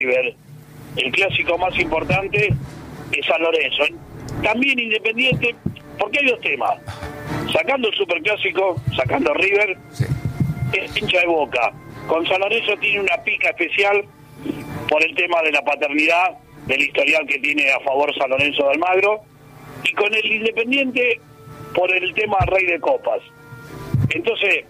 River, el clásico más importante es San Lorenzo. También Independiente, porque hay dos temas. Sacando el superclásico, sacando River, sí, es hincha de Boca. Con San Lorenzo tiene una pica especial por el tema de la paternidad, del historial que tiene a favor San Lorenzo de Almagro, y con el Independiente por el tema Rey de Copas. Entonces,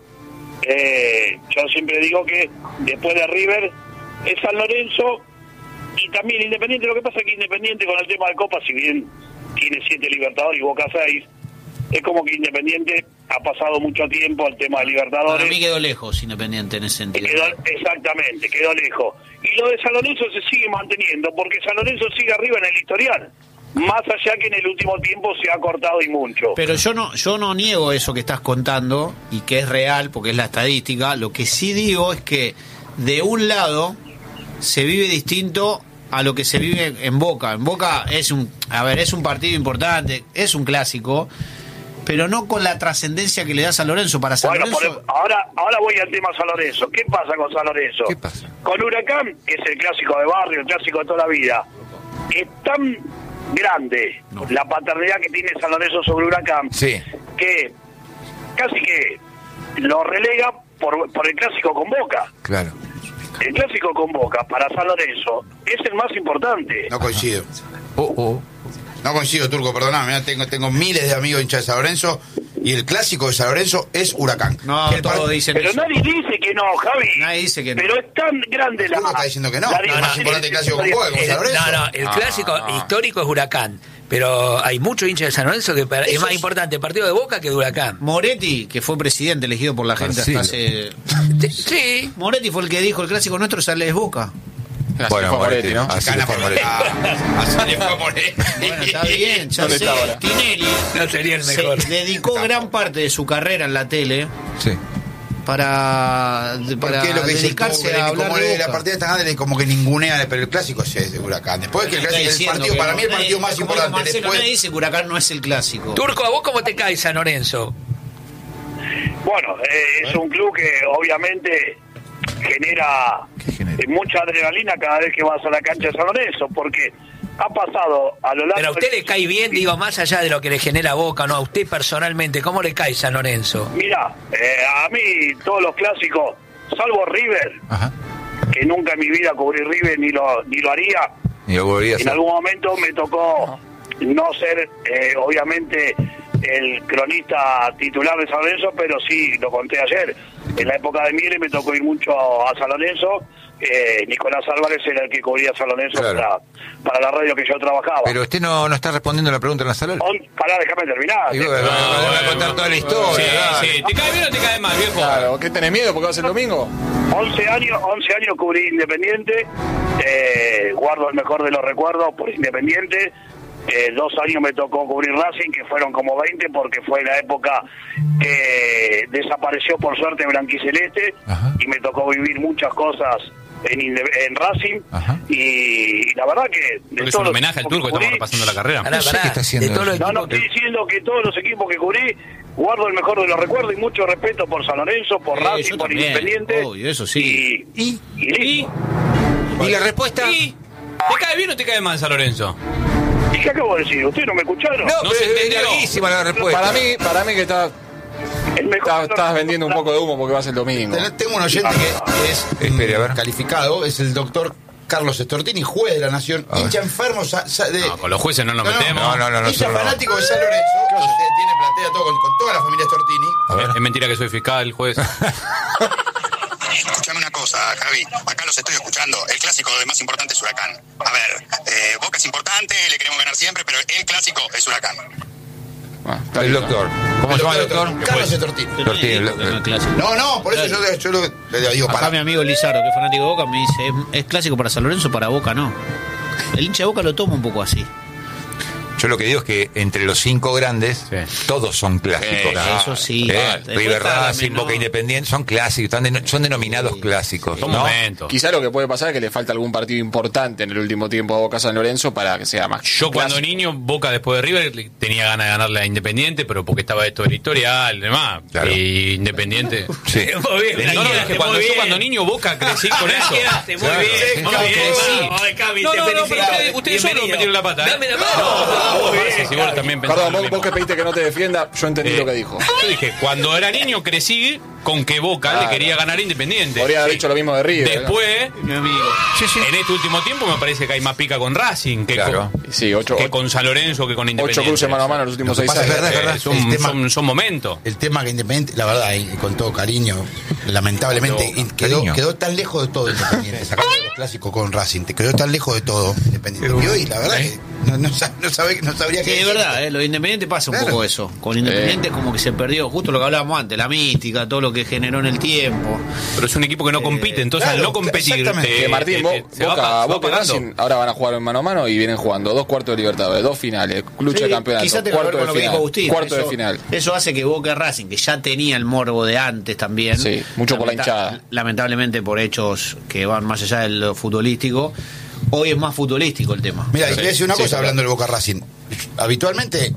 yo siempre digo que después de River es San Lorenzo y también Independiente. Lo que pasa es que Independiente con el tema de Copas, si bien tiene 7 Libertadores y Boca 6, es como que Independiente ha pasado mucho tiempo al tema de Libertadores. Para mí quedó lejos Independiente en ese sentido. Exactamente, quedó lejos. Y lo de San Lorenzo se sigue manteniendo, porque San Lorenzo sigue arriba en el historial. Más allá que en el último tiempo se ha cortado y mucho. Pero yo no niego eso que estás contando y que es real, porque es la estadística. Lo que sí digo es que de un lado se vive distinto a lo que se vive en Boca. En Boca es un partido importante, es un clásico, pero no con la trascendencia que le da San Lorenzo. Para San Lorenzo... Ahora voy al tema San Lorenzo. ¿Qué pasa con San Lorenzo? ¿Qué pasa? Con Huracán, que es el clásico de barrio, el clásico de toda la vida, es tan grande la paternidad que tiene San Lorenzo sobre Huracán, sí, que casi que lo relega por el clásico con Boca. Claro. El clásico con Boca para San Lorenzo es el más importante. No coincido. No coincido, Turco, perdóname. Tengo miles de amigos hinchas de San Lorenzo y el clásico de San Lorenzo es Huracán. No, todos dicen pero eso. Nadie dice que no, Javi. Nadie dice que no. Pero es tan grande la... Turco está diciendo que no. Es más importante el clásico con Boca que con San Lorenzo. El clásico histórico es Huracán. Pero hay muchos hinchas de San Lorenzo que es más importante el partido de Boca que de Huracán. Moretti, que fue presidente elegido por la gente hasta hace... Sí. Moretti fue el que dijo: el clásico nuestro sale de Boca. Bueno, Moretti, ¿no? Así le fue Moretti. Bueno, está bien, ya sé. Tinelli no sería el mejor. Se dedicó gran parte de su carrera en la tele. Sí. Para dedicarse a hablar de Boca. La partida tan grande como que ningunea, pero el clásico es de Huracán. Después que el partido, para mí el partido más importante. Marcelo, nadie dice que Huracán no es el clásico. Turco, ¿a vos cómo te cae San Lorenzo? Bueno, es un club que obviamente genera mucha adrenalina cada vez que vas a la cancha de San Lorenzo, porque ha pasado a lo largo... Pero a usted le cae bien, digo, más allá de lo que le genera Boca, ¿no? A usted personalmente, ¿cómo le cae San Lorenzo? Mira, a mí todos los clásicos, salvo River, que nunca en mi vida cubrí River ni lo haría. En algún momento me tocó no ser, obviamente, el cronista titular de San Lorenzo, pero sí, lo conté ayer. En la época de Miele me tocó ir mucho a San Lorenzo. Nicolás Álvarez era el que cubría San Lorenzo, claro, para la radio que yo trabajaba. Pero usted no está respondiendo la pregunta en la sala. Pará, déjame terminar. Voy a contar toda la historia. Sí. ¿Te cae bien o te cae mal, viejo? Claro, ¿qué tenés miedo porque va a ser domingo? 11 años cubrí Independiente, guardo el mejor de los recuerdos por Independiente. 2 años me tocó cubrir Racing, que fueron como 20, porque fue la época que desapareció por suerte Blanquiceleste, y me tocó vivir muchas cosas en Racing, y la verdad que... Es un homenaje al Turco que estamos repasando la carrera. No sé qué está haciendo. No estoy diciendo que todos los equipos que cubrí guardo el mejor de los recuerdos, y mucho respeto por San Lorenzo, por Racing, por también, Independiente. Obvio, eso sí. ¿Y la respuesta? ¿Te cae bien o te cae mal San Lorenzo? ¿Y qué acabo de decir? ¿Ustedes no me escucharon? No, pero es larguísima la respuesta. Para mí que estás vendiendo un poco de humo porque va a ser domingo. Tengo un oyente que es calificado, es el doctor Carlos Estortini, juez de la Nación, hincha enfermo con los jueces no nos metemos. No, hincha fanático de San Lorenzo, tiene platea todo con toda la familia Estortini. Es mentira que soy fiscal, juez. Escúchame una cosa, Javi. Acá los estoy escuchando. El clásico más importante es Huracán. A ver, Boca es importante, le queremos ganar siempre, pero el clásico es Huracán. El doctor. ¿Cómo se llama el doctor? Carlos Estortini. No, por eso yo le digo para. Acá mi amigo Lizardo, que es fanático de Boca, me dice: ¿es clásico para San Lorenzo, para Boca no? El hincha de Boca lo toma un poco así. Yo lo que digo es que entre los 5 grandes, todos son clásicos. Eso sí. River, Racing, Boca, Independiente, son clásicos, son denominados clásicos. Son ¿no? momentos. Quizá lo que puede pasar es que le falta algún partido importante en el último tiempo a Boca San Lorenzo para que sea más. Yo cuando niño, Boca después de River, tenía ganas de ganarle a Independiente, pero porque estaba esto del historial y demás. Claro. Y Independiente. Sí. Muy bien, No, es que yo cuando niño Boca crecí con eso. Muy bien. No, crecí. No, ustedes solo metieron la pata. Dame la mano. Si vos también pensás Perdón, lo vos mismo. que pediste que no te defienda, yo entendí lo que dijo. Yo dije, cuando era niño crecí con que Boca le quería ganar a Independiente. Podría haber hecho lo mismo de River. Después, en este último tiempo me parece que hay más pica con Racing que, Sí, que con San Lorenzo, que con Independiente. 8 cruces mano a mano en los últimos 6 pasa años. es verdad. Son momentos. El tema que Independiente, la verdad, y con todo cariño, lamentablemente, quedó tan lejos de todo Independiente, sacando los clásicos con Racing, te quedó tan lejos de todo Independiente. Y hoy, la verdad, que no sabría Sí, qué es verdad, lo de Independiente pasa un poco eso. Con Independiente es como que se perdió, justo lo que hablábamos antes, la mística, todo lo que generó en el tiempo. Pero es un equipo que no compite, entonces al no competir. Que Martín, Boca y Racing ahora van a jugar en mano a mano y vienen jugando 2 cuartos de Libertadores, 2 finales, lucha de campeonato, Quizá tenga que ver con lo que dijo Agustín. cuarto de final. Eso hace que Boca y Racing, que ya tenía el morbo de antes también. Sí, mucho por la hinchada. Lamentablemente por hechos que van más allá de lo futbolístico. Hoy es más futbolístico el tema. Mira, y te voy a decir una cosa hablando del Boca Racing. Habitualmente,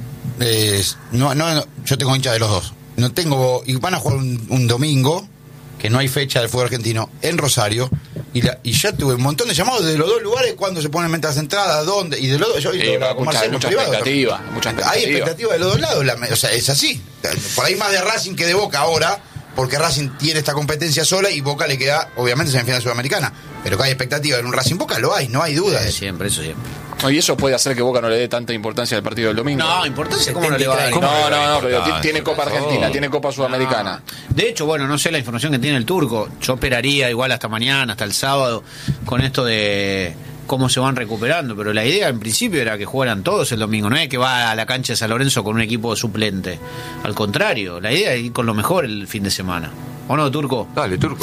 yo tengo hincha de los dos. No tengo, y van a jugar un domingo, que no hay fecha del fútbol argentino, en Rosario. Y ya tuve un montón de llamados de los dos lugares, cuando se ponen ventas entradas, dónde, y de los dos. Yo mucha expectativa. Hay expectativa de los dos lados, o sea, es así. Por ahí más de Racing que de Boca ahora, porque Racing tiene esta competencia sola y Boca le queda, obviamente, semifinal sudamericana. Pero que hay expectativa en un Racing Boca, lo hay, no hay duda. Siempre, eso siempre. Y eso puede hacer que Boca no le dé tanta importancia al partido del domingo. No, importancia, ¿cómo no le va a dar? No, pero tiene Copa Argentina, tiene Copa Sudamericana. De hecho, bueno, no sé la información que tiene el turco. Yo esperaría igual hasta mañana, hasta el sábado, con esto de cómo se van recuperando, pero la idea en principio era que jugaran todos el domingo, no es que va a la cancha de San Lorenzo con un equipo suplente, al contrario, la idea es ir con lo mejor el fin de semana. ¿O no, Turco? Dale, Turco.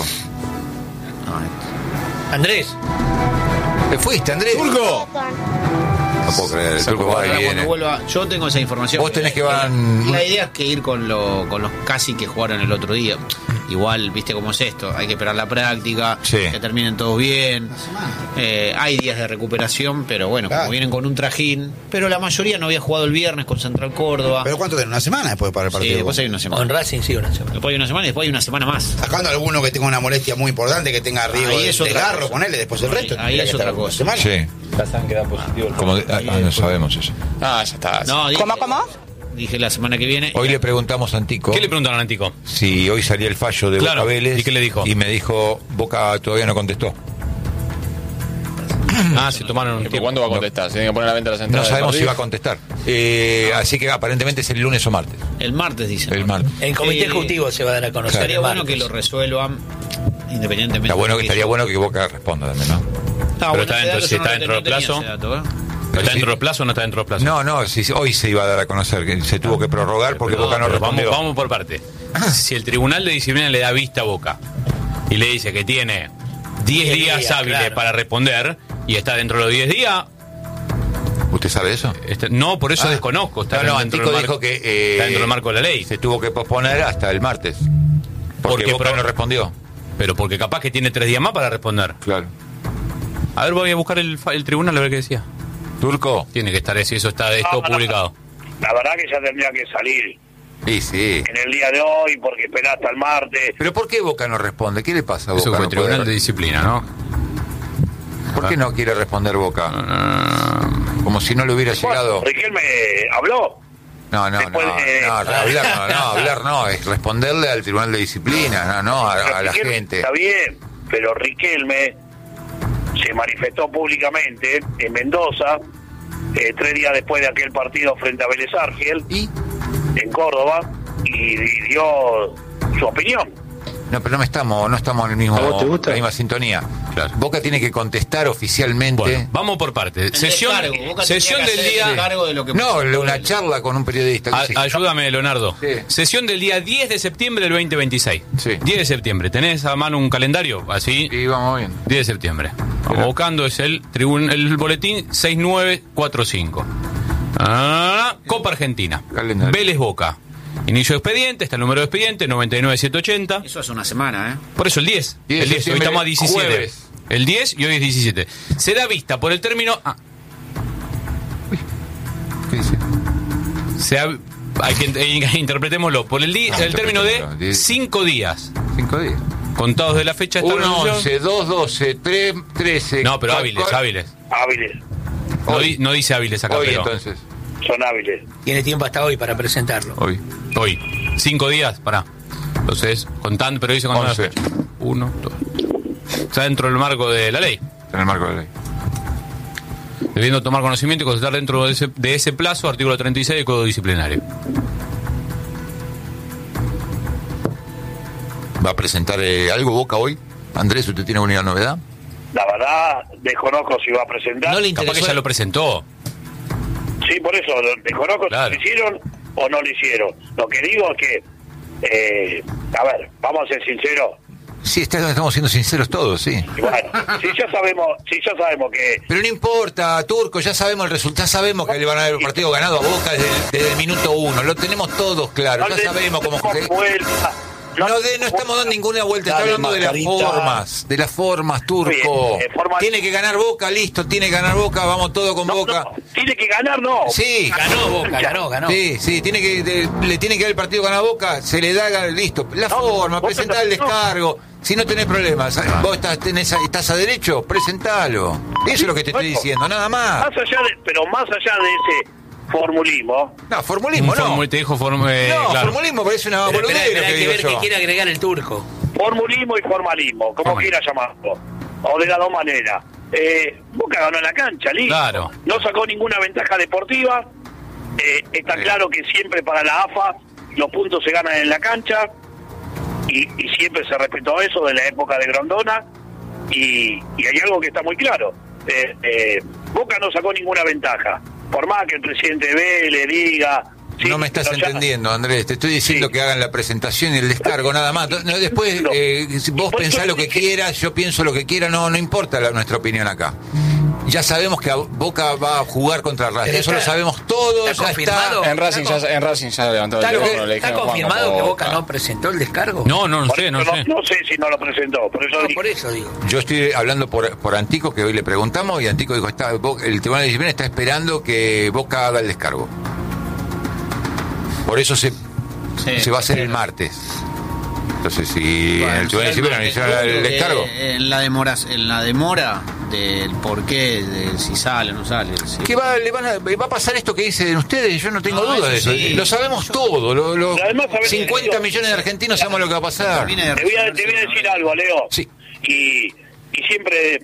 Andrés. ¿Te fuiste, Andrés? ¡Turco! No puedo creer, el Turco va y viene. Yo tengo esa información. Vos tenés que van... La idea es que ir con los casi que jugaron el otro día. Igual, viste cómo es esto, hay que esperar la práctica, que terminen todos bien. Hay días de recuperación, pero bueno, como vienen con un trajín. Pero la mayoría no había jugado el viernes con Central Córdoba. ¿Pero cuánto tiene? ¿Una semana después para el partido? Sí, después hay una semana. Con Racing sí, una semana. Después hay una semana y después hay una semana más. Sacando a alguno que tenga una molestia muy importante, que tenga riesgo de desgarro, ponele después el resto. Ahí es otra cosa. Sí. Kazán queda positivo. No sabemos eso. Ya está. No, ¿Cómo? Dije la semana que viene. Hoy le preguntamos a Antico. ¿Qué le preguntaron a Antico? Si hoy salía el fallo de Boca Vélez. ¿Y qué le dijo? Y me dijo, Boca todavía no contestó. Se tomaron un tiempo. ¿Cuándo va a contestar? ¿Se tiene que poner a la venta las entradas? No sabemos si va a contestar. Así que aparentemente es el lunes o martes. El martes, dicen. El martes. El comité ejecutivo se va a dar a conocer. Estaría bueno que lo resuelvan independientemente. Estaría bueno que Boca responda también, ¿no? Pero está dentro, si está dentro del plazo. ¿Está dentro del plazo o no está dentro del plazo? No, hoy se iba a dar a conocer, que se tuvo que prorrogar porque Boca no respondió. Vamos por parte. Si el Tribunal de Disciplina le da vista a Boca y le dice que tiene 10 días hábiles para responder y está dentro de los 10 días... ¿Usted sabe eso? No, por eso desconozco. Está Antico dijo que está dentro del marco de la ley. Se tuvo que posponer hasta el martes. Porque Boca no respondió. Pero porque capaz que tiene 3 días más para responder. Claro. A ver, voy a buscar el tribunal a ver qué decía. Turco. Tiene que estar, si eso está todo publicado. La verdad que ya tendría que salir. Sí. En el día de hoy, porque esperá hasta el martes. ¿Pero por qué Boca no responde? ¿Qué le pasa a Boca? Eso fue el Tribunal de Disciplina, ¿no? ¿Por qué no quiere responder Boca? Como si no le hubiera llegado... Riquelme habló. No, hablar no, es responderle al Tribunal de Disciplina, a la gente. Está bien, pero Riquelme se manifestó públicamente en Mendoza 3 días después de aquel partido frente a Vélez Arfiel en Córdoba y dio su opinión. No, pero no estamos en el mismo, la misma sintonía. Claro. Boca tiene que contestar oficialmente. Bueno, vamos por parte. Sesión del día. Una charla con un periodista. Ayúdame, Leonardo. Sí. Sesión del día 10 de septiembre del 2026. Sí. 10 de septiembre. ¿Tenés a mano un calendario? Así. Sí, vamos bien. 10 de septiembre. Vamos buscando, es el boletín 6945. Copa Argentina. Calendario. Vélez Boca. Inicio de expediente, está el número de expediente, 99-780. Eso hace una semana, ¿eh? Por eso el 10. 10 El 10, hoy estamos a 17. Jueves. El 10 y hoy es 17. Se da vista por el término... ¿Qué dice? Interpretémoslo. Por el término de 5 días. 5 días. Contados de la fecha de 1, esta 11, 2, 12, 3, 13. No, pero hábiles. Hábiles. No dice hábiles acá, Hoy pero... entonces. Son hábiles. Tiene tiempo hasta hoy para presentarlo. Hoy. 5 días, pará. Entonces, contando, pero dice cuando 11. 1, 2. Está dentro del marco de la ley. En el marco de la ley. Debiendo tomar conocimiento y constatar dentro de ese plazo, artículo 36 del Código Disciplinario. ¿Va a presentar algo Boca hoy? Andrés, ¿usted tiene alguna novedad? La verdad, desconozco si va a presentar. No le Capaz que interesó. ya lo presentó. Sí, por eso, desconozco Claro. si lo hicieron o no lo hicieron. Lo que digo es que, a ver, vamos a ser sinceros. Sí, estamos siendo sinceros todos, sí. Y bueno, si ya sabemos que... Pero no importa, Turco, ya sabemos el resultado, ya sabemos que le van a dar el partido ganado a Boca desde el minuto 1, lo tenemos todos claro, ya sabemos cómo... No estamos dando ninguna vuelta, está hablando de las formas, Turco. Bien, tiene que ganar Boca, listo, tiene que ganar Boca, vamos todo con Boca. No, tiene que ganar, no. Sí, Ganó Boca, ganó. sí, le tiene que dar el partido ganado a Boca, se le da, listo. La forma, presentar el descargo. Si no tenés problemas, vos estás a derecho, presentalo. Eso es lo que te estoy diciendo, nada más. Más allá de ese formulismo. No, formulismo no. Te dijo No, claro. formulismo parece una Pero boludez espera, lo hay que que digo ver yo. qué quiere agregar el Turco. Formalismo y formalismo, como quiera llamarlo. O de las dos maneras. Boca ganó en la cancha, listo. Claro. No sacó ninguna ventaja deportiva. Está claro que siempre para la AFA los puntos se ganan en la cancha. Y siempre se respetó eso de la época de Grondona. Y hay algo que está muy claro. Boca no sacó ninguna ventaja. Por más que el presidente Vélez diga... Sí, no me estás entendiendo, Andrés. Te estoy diciendo que hagan la presentación y el descargo, nada más. No, después, vos pensás lo que quieras, yo pienso lo que quiera, no importa nuestra opinión acá. Ya sabemos que Boca va a jugar contra Racing, eso lo sabemos todos, ¿Está ya confirmado? está. En Racing ya levantó el teléfono. ¿Está confirmado que Boca no presentó el descargo? No sé. No sé si no lo presentó, por eso digo. Yo estoy hablando por Antico, que hoy le preguntamos, y Antico dijo, el Tribunal de Disciplina está esperando que Boca haga el descargo. Por eso se va a hacer el martes. Entonces, si en el Tribunal de Disciplina no hicieron el descargo... En la demora del por qué, de si sale o no sale. Sí. ¿Qué va a pasar esto que dicen ustedes? Yo no tengo duda de eso. Sí. Lo sabemos todo. Además, 50 millones de argentinos sabemos lo que va a pasar. Te voy a decir algo, Leo. Sí. Y siempre,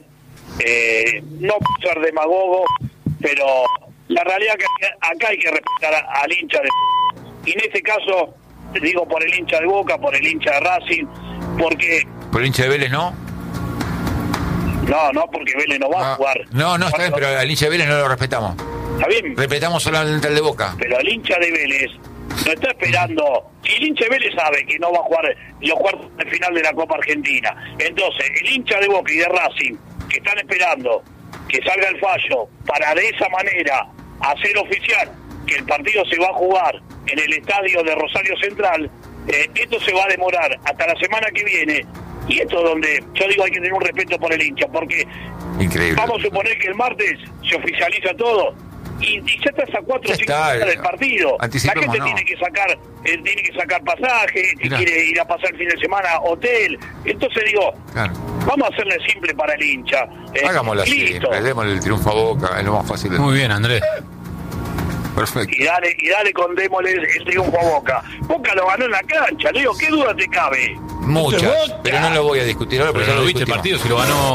no por ser demagogo, pero la realidad es que acá hay que respetar al hincha de... Y en este caso, digo por el hincha de Boca, por el hincha de Racing, porque... ¿Por el hincha de Vélez no? No, porque Vélez no va a jugar. No, está bien, pero al hincha de Vélez no lo respetamos. Está bien. Respetamos solamente al de Boca. Pero el hincha de Vélez no está esperando. Si el hincha de Vélez sabe que no va a jugar los cuartos de final de la Copa Argentina, entonces el hincha de Boca y de Racing, que están esperando que salga el fallo para de esa manera hacer oficial que el partido se va a jugar en el estadio de Rosario Central, esto se va a demorar hasta la semana que viene. Y esto es donde yo digo hay que tener un respeto por el hincha, porque increíble. Vamos a suponer que el martes se oficializa todo y ya estás a 4 o 5 días del partido. La gente tiene que sacar pasaje, si quiere ir a pasar el fin de semana, hotel. Entonces digo, vamos a hacerle simple para el hincha. Hagámoslo así, démosle el triunfo a Boca, es lo más fácil. Muy bien, Andrés. Perfecto. Y dale con démosle el triunfo a Boca. Boca lo ganó en la cancha, Leo, ¿qué duda te cabe? Muchas, pero no lo voy a discutir ahora porque pero ya lo viste el partido, si lo ganó...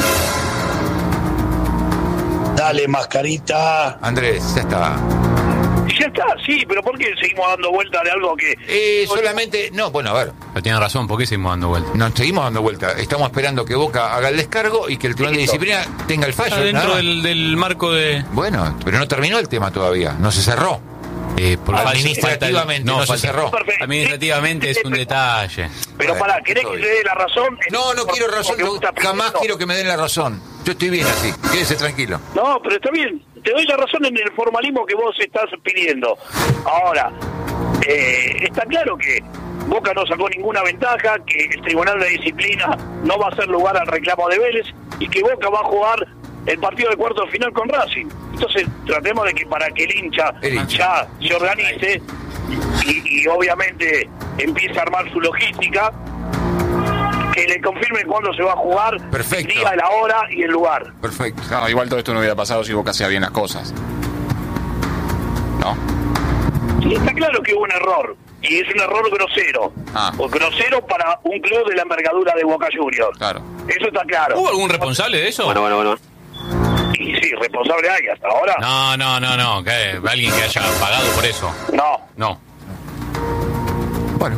Dale, mascarita. Andrés, ya está. Ya está, sí, pero ¿por qué seguimos dando vuelta de algo que... solamente... No, bueno, a ver. Pero tiene razón, ¿por qué seguimos dando vuelta? Nos seguimos dando vuelta. Estamos esperando que Boca haga el descargo y que el Tribunal de Disciplina tenga el fallo. Está dentro del marco de... Bueno, pero no terminó el tema todavía, no se cerró. Administrativamente no se cerró. Administrativamente es un detalle. Pero ¿querés que te dé la razón? No quiero razón, jamás quiero que me den la razón. Yo estoy bien así, quédese tranquilo. No, pero está bien. te doy la razón en el formalismo que vos estás pidiendo. Ahora, está claro que Boca no sacó ninguna ventaja, que el Tribunal de Disciplina no va a hacer lugar al reclamo de Vélez y que Boca va a jugar el partido de cuartos de final con Racing. Entonces tratemos de que para que el hincha ya se organice y obviamente empiece a armar su logística, que le confirmen cuándo se va a jugar, perfecto, el día, la hora y el lugar. Perfecto. No, igual todo esto no hubiera pasado si Boca hacía bien las cosas. ¿No? Sí, está claro que hubo un error, y es un error grosero. O grosero para un club de la envergadura de Boca Juniors. Claro. Eso está claro. ¿Hubo algún responsable de eso? Bueno. Y sí, responsable hay hasta ahora. No. ¿Qué? ¿Alguien que haya pagado por eso? No. Bueno.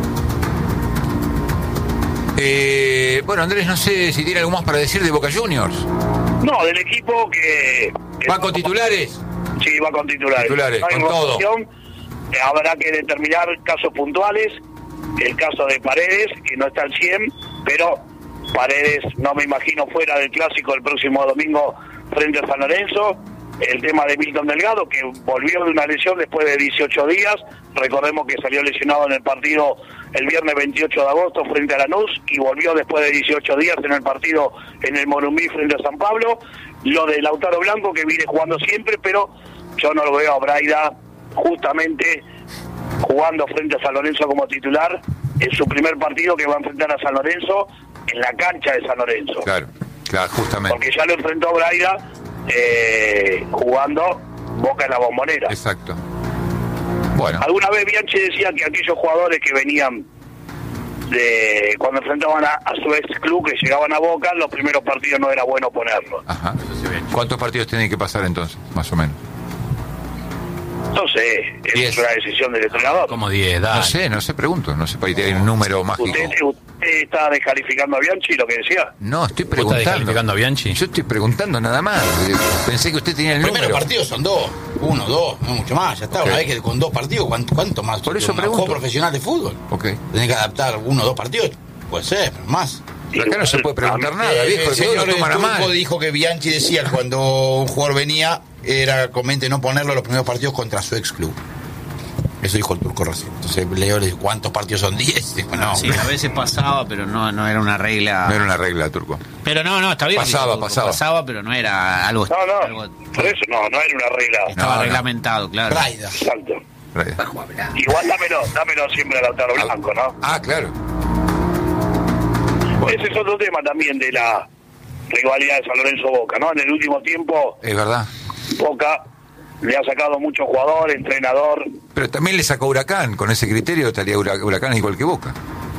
Bueno, Andrés, no sé si tiene algo más para decir de Boca Juniors. No, del equipo que ¿Va con titulares? Sí, va con titulares. No hay con todo. Habrá que determinar casos puntuales. El caso de Paredes, que no está al 100, pero Paredes no me imagino fuera del clásico el próximo domingo frente a San Lorenzo. El tema de Milton Delgado, que volvió de una lesión después de 18 días. Recordemos que salió lesionado en el partido el viernes 28 de agosto frente a Lanús y volvió después de 18 días en el partido en el Morumbí frente a San Pablo. Lo de Lautaro Blanco, que viene jugando siempre, pero yo no lo veo a Braida justamente jugando frente a San Lorenzo como titular en su primer partido que va a enfrentar a San Lorenzo en la cancha de San Lorenzo. Claro, justamente. Porque ya lo enfrentó Braida jugando Boca en la Bombonera. Exacto. Bueno. Alguna vez Bianchi decía que aquellos jugadores que venían de cuando enfrentaban a su ex club, que llegaban a Boca, los primeros partidos no era bueno ponerlos. Ajá. ¿Cuántos partidos tienen que pasar entonces, más o menos? No sé, es una decisión del entrenador. Como 10, No sé, pregunto, no sé, para que hay un número mágico. ¿Usted está descalificando a Bianchi, lo que decía? No, estoy preguntando. ¿Está descalificando a Bianchi? Yo estoy preguntando nada más. Pensé que usted tenía el número. Los primeros partidos son 2, 1, 2, no mucho más, ya está. Okay. Una vez que con 2 partidos, ¿cuánto más? Por eso pregunto. Un juego profesional de fútbol. Tenés que adaptar 1 o 2 partidos, puede ser, pero más. Pero acá no se puede preguntar nada, viejo. El señor Turco dijo que Bianchi decía que cuando un jugador venía era conveniente no ponerlo en los primeros partidos contra su ex club. Eso dijo el Turco recién. Entonces Leo le dijo, ¿cuántos partidos son? 10. Dijo, no. Sí, a veces pasaba, pero no era una regla. No era una regla, Turco. Pero no, está bien. Pasaba, pero no era algo. No, por eso no era una regla. Estaba reglamentado, claro. Braida. Exacto. Igual dámelo siempre a Lautaro Blanco, ¿no? Ah, claro. Bueno. Ese es otro tema también de la rivalidad de San Lorenzo Boca, ¿no? En el último tiempo, es verdad, Boca le ha sacado mucho jugador, entrenador. Pero también le sacó Huracán, con ese criterio estaría Huracán igual que Boca.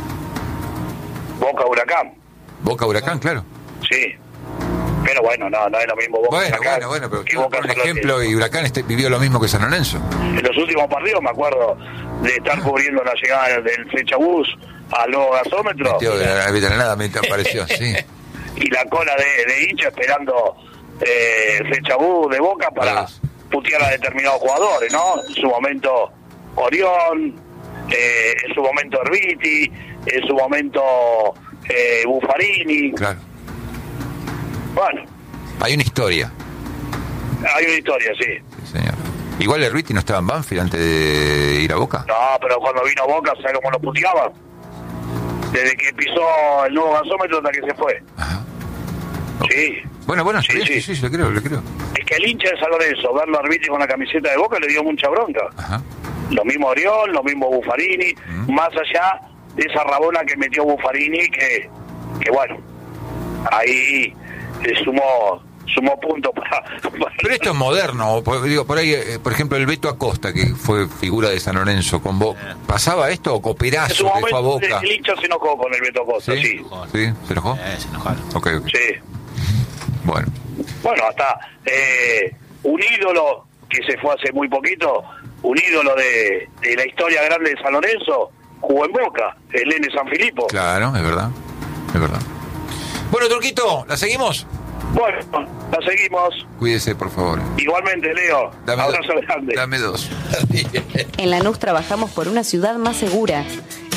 Boca Huracán, claro. Sí. Pero bueno, no es lo mismo Boca. Bueno, pero quiero poner un ejemplo, y Huracán vivió lo mismo que San Lorenzo. En los últimos partidos me acuerdo de estar cubriendo la llegada del Flechabús al nuevo gasómetro. De la nada me apareció, sí. Y la cola de hincha esperando el Flechabús de Boca para putear a determinados jugadores, ¿no? En su momento Orión, en su momento Erviti, en su momento Buffarini. Claro. Bueno. Hay una historia. Sí, señor. Igual Erviti no estaba en Banfield antes de ir a Boca. No, pero cuando vino a Boca, ¿sabes cómo lo puteaba? Desde que pisó el nuevo gasómetro hasta que se fue. Ajá. Sí. Bueno, sí, lo creo. Es que el hincha de San Lorenzo, verlo a Erviti con la camiseta de Boca, le dio mucha bronca. Ajá. Lo mismo Orión, lo mismo Buffarini, más allá de esa rabona que metió Buffarini, que bueno, ahí sumó puntos para... Pero esto es moderno, digo, por ahí, por ejemplo, el Beto Acosta, que fue figura de San Lorenzo con Boca, ¿pasaba esto o Cooperazo que fue a Boca? El hincha se enojó con el Beto Acosta, sí. ¿Sí? ¿Se enojó? Se enojaron. Okay. Sí. Bueno, hasta un ídolo que se fue hace muy poquito, un ídolo de la historia grande de San Lorenzo, jugó en Boca, el N. Sanfilippo. Claro, es verdad. Bueno, Turquito, ¿la seguimos? Bueno, la seguimos. Cuídese, por favor. Igualmente, Leo. Abrazo grande. Dame 2. En Lanús trabajamos por una ciudad más segura.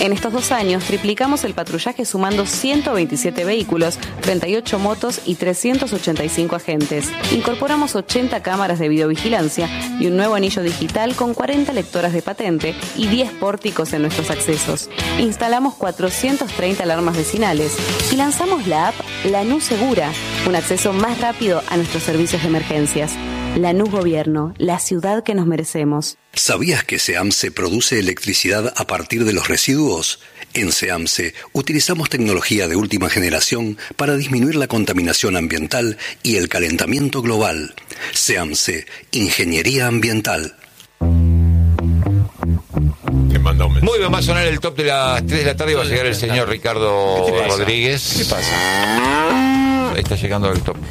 En estos 2 años triplicamos el patrullaje sumando 127 vehículos, 38 motos y 385 agentes. Incorporamos 80 cámaras de videovigilancia y un nuevo anillo digital con 40 lectoras de patente y 10 pórticos en nuestros accesos. Instalamos 430 alarmas vecinales y lanzamos la app Lanús Segura, un acceso más rápido a nuestros servicios de emergencias. Lanús Gobierno, la ciudad que nos merecemos. ¿Sabías que SEAMSE produce electricidad a partir de los residuos? En SEAMSE utilizamos tecnología de última generación para disminuir la contaminación ambiental y el calentamiento global. SEAMSE, Ingeniería Ambiental. Muy bien, va a sonar el top de las 3 de la tarde y va a llegar el señor Ricardo Rodríguez. ¿Qué pasa? Está llegando el top.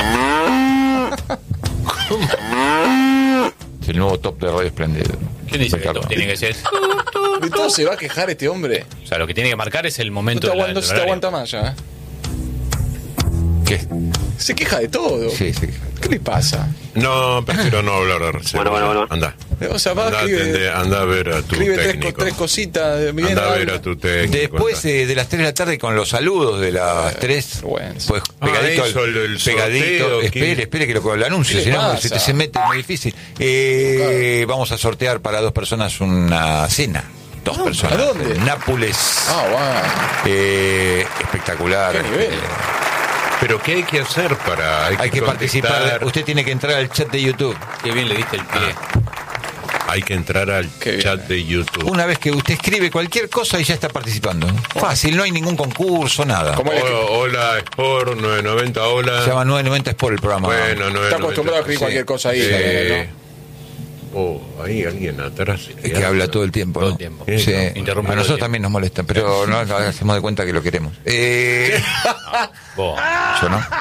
Es el nuevo top de Radio Espléndido. ¿Quién dice que el top tiene que ser? ¿De todo se va a quejar este hombre? O sea, lo que tiene que marcar es el momento no se te aguanta más ya. ¿Qué? Se queja de todo. Sí. ¿Qué le pasa? No, prefiero no hablar de reserva. Bueno. Anda. O sea, anda a ver a tu técnico. Tres cositas. Anda a ver a tu técnico. Después de las 3 de la tarde con los saludos de las 3. Pues pegadito. El pegadito. Sorteo, espere que lo anuncie, si no se mete muy difícil. Vamos a sortear para 2 personas una cena. 2 personas. ¿A dónde? En Nápoles. Wow. Espectacular. ¿Qué nivel? Pero ¿qué hay que hacer para...? Hay que participar. Usted tiene que entrar al chat de YouTube. Qué bien le diste el pie. Hay que entrar al chat de YouTube. Una vez que usted escribe cualquier cosa y ya está participando. Fácil, no hay ningún concurso, nada. Hola Sport 990, hola. Se llama 990 Sport el programa. Bueno, 990. Está acostumbrado a escribir cualquier cosa ahí. ¿No? Hay alguien atrás. Que habla todo el tiempo, ¿no? Todo el tiempo. Sí. Interrumpe A nosotros también nos molestan, pero no hacemos de cuenta que lo queremos. Yo no.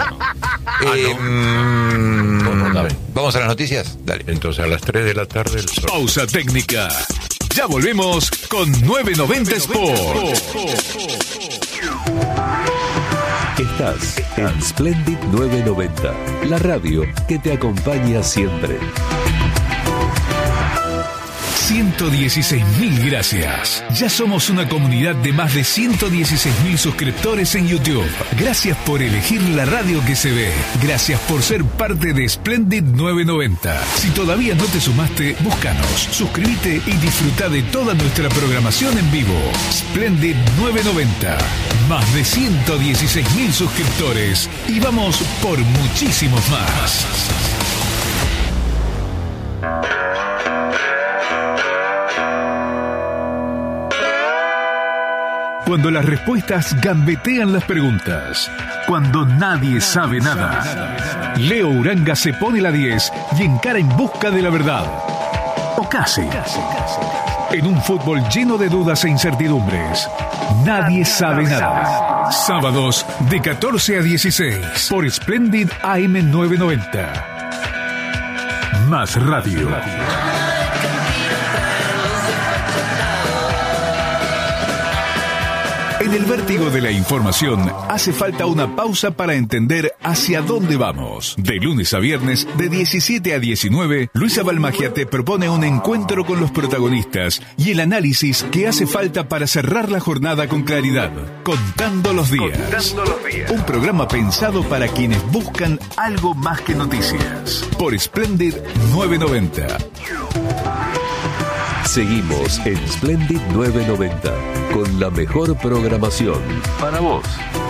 Vamos a las noticias. Dale. Entonces a las 3 de la tarde. Pausa técnica. Ya volvemos con 990 Sport. Estás en Splendid 990, la radio que te acompaña siempre. 116.000 gracias. Ya somos una comunidad de más de 116.000 suscriptores en YouTube. Gracias por elegir la radio que se ve. Gracias por ser parte de Splendid 990. Si todavía no te sumaste, búscanos, suscríbete y disfruta de toda nuestra programación en vivo. Splendid 990. Más de 116.000 suscriptores. Y vamos por muchísimos más. Cuando las respuestas gambetean las preguntas. Cuando nadie sabe nada. Leo Uranga se pone la 10 y encara en busca de la verdad. O casi. En un fútbol lleno de dudas e incertidumbres. Nadie sabe nada. Sábados de 14 a 16 por Splendid AM 990. Más radio. En el vértigo de la información hace falta una pausa para entender hacia dónde vamos. De lunes a viernes, de 17 a 19, Luisa Balmagia te propone un encuentro con los protagonistas y el análisis que hace falta para cerrar la jornada con claridad. Contando los días. Un programa pensado para quienes buscan algo más que noticias. Por Splendid 990. Seguimos en Splendid 990 con la mejor programación para vos.